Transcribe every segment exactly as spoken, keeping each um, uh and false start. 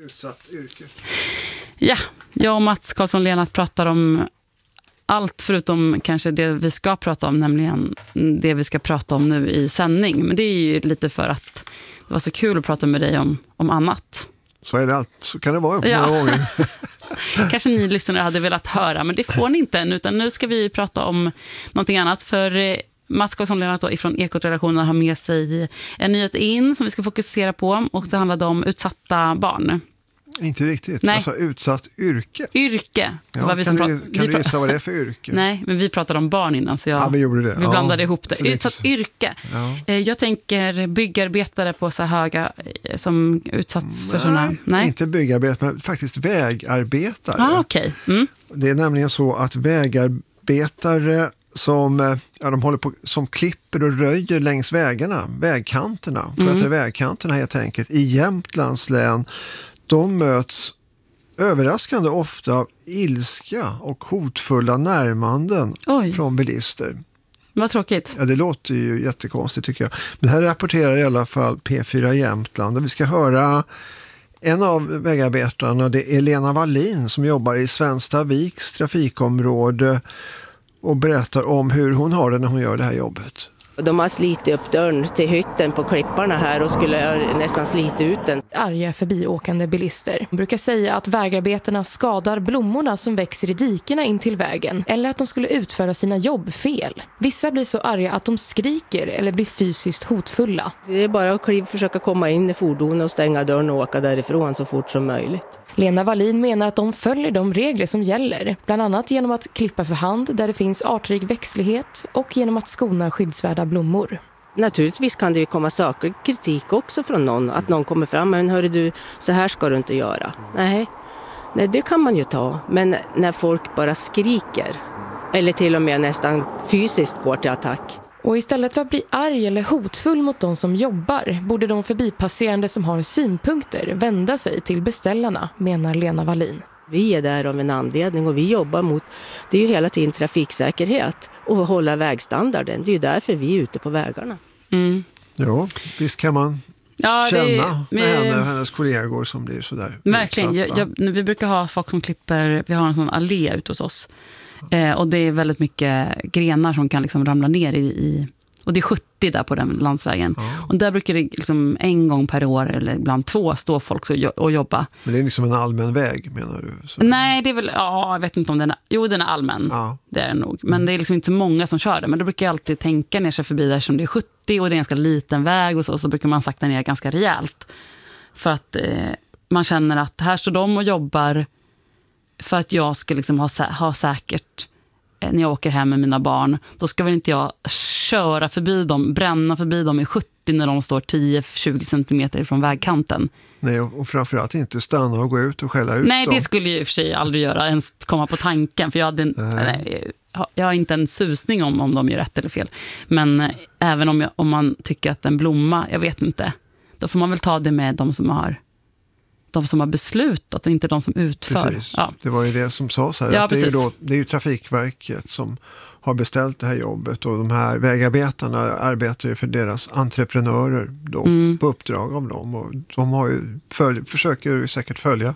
Utsatt yrke. Ja, jag och Mats Karlsson Lennart pratar om allt förutom kanske det vi ska prata om, nämligen det vi ska prata om nu i sändning. Men det är ju lite för att det var så kul att prata med dig om, om annat. Så är det allt. Så kan det vara ja. några gånger. Kanske ni lyssnare hade velat höra, men det får ni inte än. Utan nu ska vi prata om någonting annat. För Mats Karlsson Lennart ifrån Ekot-redaktionen har med sig en nyhet in som vi ska fokusera på. Och det handlade om utsatta barn. Inte riktigt. Nej. Alltså utsatt yrke. Yrke. Ja, vad vi kan som du, prat- kan vi du pra- gissa vad det är för yrke? Nej, men vi pratade om barn innan så jag, ja, vi, gjorde det. vi blandade ja, ihop det. Utsatt så... yrke. Ja. Jag tänker byggarbetare på så höga som utsatts för sådana... Nej, Nej, inte byggarbetare, men faktiskt vägarbetare. Ah, okej. Okay. Mm. Det är nämligen så att vägarbetare som, ja, de håller på, som klipper och röjer längs vägarna, vägkanterna, för Mm. att vägkanterna helt enkelt i Jämtlands län, de möts överraskande ofta av ilska och hotfulla närmanden Oj. från bilister. Vad tråkigt. Ja, det låter ju jättekonstigt tycker jag. Men här rapporterar i alla fall P fyra Jämtland och vi ska höra en av vägarbetarna, det är Lena Wallin som jobbar i Svenstaviks trafikområde och berättar om hur hon har det när hon gör det här jobbet. De har slitit upp dörren till hytten på klipparna här och skulle nästan slita ut den. Arga förbiåkande bilister brukar säga att vägarbetarna skadar blommorna som växer i dikena in till vägen eller att de skulle utföra sina jobb fel. Vissa blir så arga att de skriker eller blir fysiskt hotfulla. Det är bara att kliva, försöka komma in i fordonet och stänga dörren och åka därifrån så fort som möjligt. Lena Wallin menar att de följer de regler som gäller, bland annat genom att klippa för hand där det finns artrik växtlighet och genom att skona skyddsvärda blommor. Naturligtvis kan det ju komma saklig kritik också från någon, att någon kommer fram, men hörru du, så här ska du inte göra. Nej, Nej det kan man ju ta, men när folk bara skriker eller till och med nästan fysiskt går till attack. Och istället för att bli arg eller hotfull mot de som jobbar borde de förbipasserande som har synpunkter vända sig till beställarna, menar Lena Wallin. Vi är där av en anledning och vi jobbar mot, det är ju hela tiden trafiksäkerhet och hålla vägstandarden. Det är ju därför vi är ute på vägarna. Mm. Ja, visst kan man Ja, känna det, med vi, henne och hennes kollegor som blir sådär verkligen. Jag, utsatta. jag, vi brukar ha folk som klipper, vi har en sån allé ute hos oss. Eh, och det är väldigt mycket grenar som kan liksom ramla ner i, i och det är sjuttio där på den landsvägen. Ja. Och där brukar det liksom en gång per år eller ibland två stå folk så, och jobba. Men det är liksom en allmän väg menar du? Så. Nej, det är väl, ja, jag vet inte om den är, jo den är allmän, Ja. det är den nog. Men det är liksom inte så många som kör det. Men då brukar jag alltid tänka ner sig förbi där som det är sjuttio och det är en ganska liten väg och så, och så brukar man sakta ner ganska rejält. För att eh, man känner att här står de och jobbar för att jag ska liksom ha, ha säkert eh, när jag åker hem med mina barn. Då ska väl inte jag köra förbi dem, bränna förbi dem i sjuttio när de står tio till tjugo centimeter ifrån vägkanten. Nej, och framförallt inte stanna och gå ut och skälla ut Nej, dem. det skulle jag i och för sig aldrig göra, ens komma på tanken. För jag, hade en, nej, jag har inte en susning om, om de gör rätt eller fel. Men eh, även om, jag, om man tycker att en blomma, jag vet inte, då får man väl ta det med de som har, de som har beslutat och inte de som utför. Precis, ja. det var ju det som sades här. Ja, att det, är ju precis. då, det är ju Trafikverket som har beställt det här jobbet och de här vägarbetarna arbetar ju för deras entreprenörer då, Mm. på uppdrag av dem och de har ju följ, försöker ju säkert följa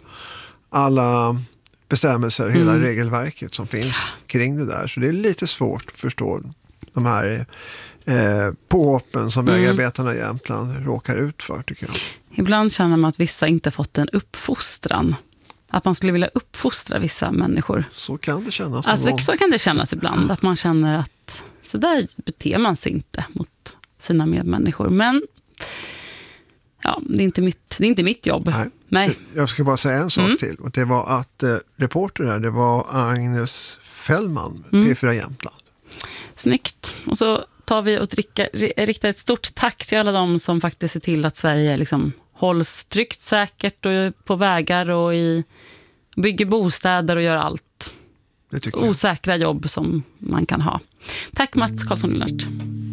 alla bestämmelser, hela Mm. regelverket som finns kring det där. Så det är lite svårt att förstå de här eh, påhoppen som Mm. vägarbetarna i Jämtland råkar ut för tycker jag. Ibland känner man att vissa inte fått en uppfostran. Att man skulle vilja uppfostra vissa människor. Så kan det kännas. Alltså, någon. så kan det kännas ibland. Att man känner att så där beter man sig inte mot sina medmänniskor. Men ja, det är inte mitt, det är inte mitt jobb. Nej. Nej. Jag ska bara säga en sak Mm. till. Och det var att eh, reporter här, det var Agnes Fällman, Mm. P fyra Jämtland. Snyggt. Och så tar vi och riktar, riktar ett stort tack till alla de som faktiskt ser till att Sverige liksom hålls tryggt, säkert och på vägar och i, bygger bostäder och gör allt Det tycker jag. osäkra jobb som man kan ha. Tack Mats Karlsson Lennart.